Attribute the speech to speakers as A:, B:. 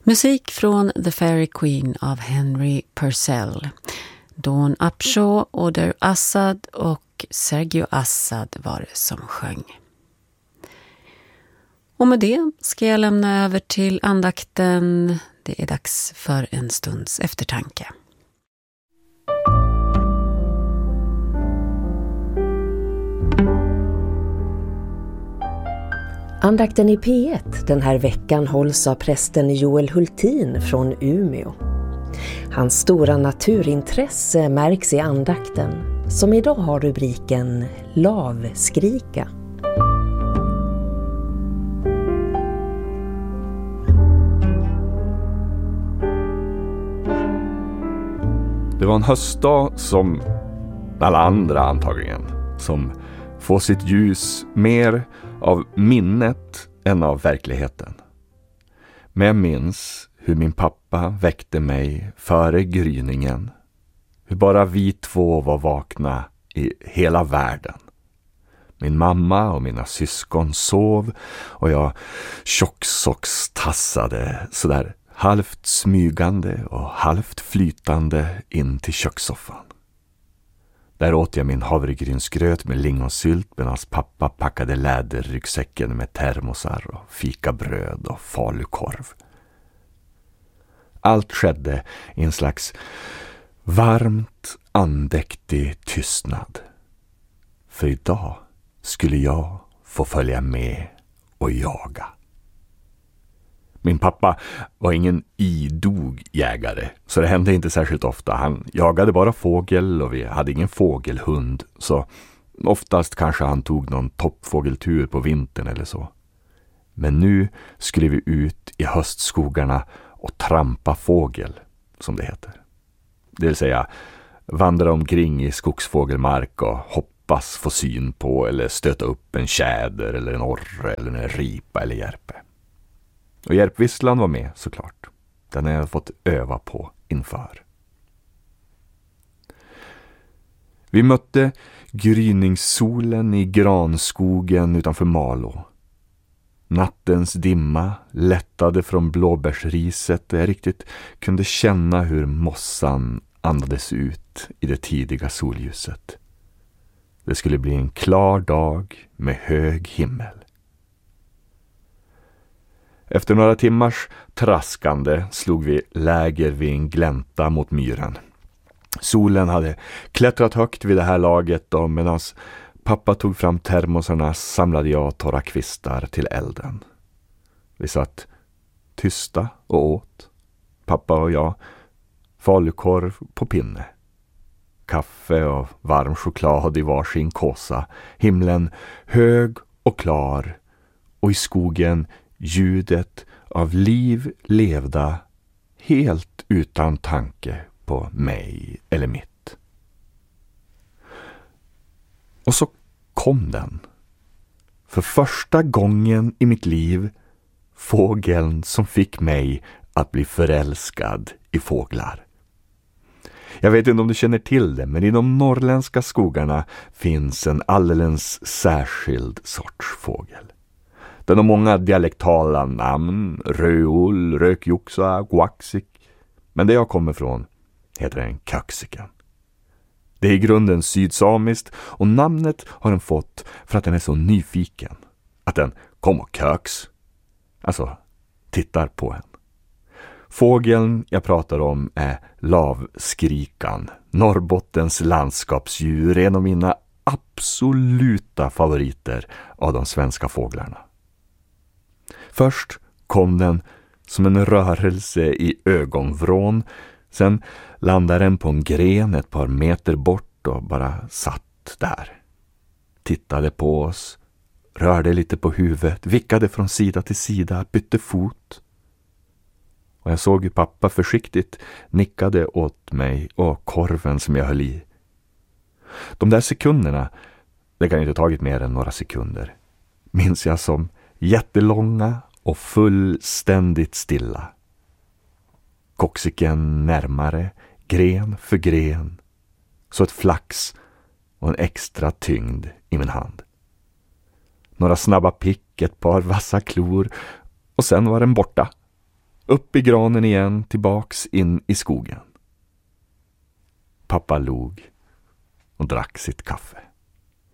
A: Musik från The Fairy Queen av Henry Purcell. Dawn Upshaw, Oder Assad och Sergio Assad var det som sjöng. Och med det ska jag lämna över till andakten. Det är dags för en stunds eftertanke.
B: Andakten i P1 den här veckan hålls av prästen Joel Hultin från Umeå. Hans stora naturintresse märks i andakten, som idag har rubriken Lavskrika.
C: Det var en höstdag som alla andra antagligen, som får sitt ljus mer av minnet än av verkligheten. Men jag minns hur min pappa väckte mig före gryningen. Hur bara vi två var vakna i hela världen. Min mamma och mina syskon sov och jag tjocksockstassade sådär halvt smygande och halvt flytande in till kökssoffan. Där åt jag min havregrynsgröt med lingonsylt medan pappa packade läderryggsäcken med termosar och fikabröd och falukorv. Allt skedde i en slags varmt andäktig tystnad. För idag skulle jag få följa med och jaga. Min pappa var ingen idog jägare, så det hände inte särskilt ofta. Han jagade bara fågel och vi hade ingen fågelhund, så oftast kanske han tog någon toppfågeltur på vintern eller så. Men nu skulle vi ut i höstskogarna och trampa fågel, som det heter. Det vill säga vandra omkring i skogsfågelmark och hoppas få syn på eller stöta upp en tjäder eller en orre eller en ripa eller järpe. Och järpvisslan var med såklart. Den har jag fått öva på inför. Vi mötte gryningssolen i granskogen utanför Malå. Nattens dimma lättade från blåbärsriset och jag riktigt kunde känna hur mossan andades ut i det tidiga solljuset. Det skulle bli en klar dag med hög himmel. Efter några timmars traskande slog vi läger vid en glänta mot myren. Solen hade klättrat högt vid det här laget och medan pappa tog fram termosarna samlade jag torra kvistar till elden. Vi satt tysta och åt, pappa och jag, falukorv på pinne. Kaffe och varm choklad i varsin kåsa, himlen hög och klar och i skogen ljudet av liv levda helt utan tanke på mig eller mitt. Och så kom den. För första gången i mitt liv fågeln som fick mig att bli förälskad i fåglar. Jag vet inte om du känner till det, men i de norrländska skogarna finns en alldeles särskild sorts fågel. Den har många dialektala namn, röol, rökjoxa, guaxik. Men det jag kommer från heter en köksiken. Det är i grunden sydsamiskt och namnet har den fått för att den är så nyfiken. Att den kommer och köks. Alltså, tittar på en. Fågeln jag pratar om är lavskrikan. Norrbottens landskapsdjur, en av mina absoluta favoriter av de svenska fåglarna. Först kom den som en rörelse i ögonvrån. Sen landade den på en gren ett par meter bort och bara satt där. Tittade på oss, rörde lite på huvudet, vickade från sida till sida, bytte fot. Och jag såg hur pappa försiktigt nickade åt mig och korven som jag höll i. De där sekunderna, det kan ju inte tagit mer än några sekunder, minns jag som jättelånga och fullständigt stilla. Koxiken närmare, gren för gren, så ett flax och en extra tyngd i min hand. Några snabba pick, ett par vassa klor och sen var den borta. Upp i granen igen, tillbaks in i skogen. Pappa log och drack sitt kaffe.